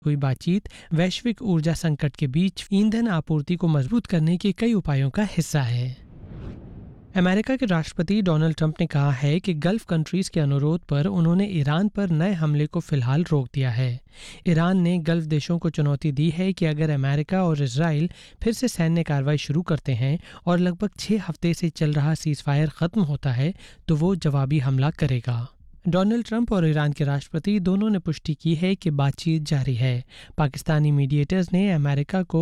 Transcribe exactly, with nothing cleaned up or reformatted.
हुई बातचीत वैश्विक ऊर्जा संकट के बीच ईंधन आपूर्ति को मजबूत करने के कई उपायों का हिस्सा है। अमेरिका के राष्ट्रपति डोनाल्ड ट्रंप ने कहा है कि गल्फ कंट्रीज के अनुरोध पर उन्होंने ईरान पर नए हमले को फिलहाल रोक दिया है। ईरान ने गल्फ देशों को चुनौती दी है कि अगर अमेरिका और इजराइल फिर से सैन्य कार्रवाई शुरू करते हैं और लगभग छः हफ्ते से चल रहा सीजफायर खत्म होता है तो वो जवाबी हमला करेगा। डोनाल्ड ट्रंप और ईरान के राष्ट्रपति दोनों ने पुष्टि की है कि बातचीत जारी है। पाकिस्तानी मीडिएटर्स ने अमेरिका को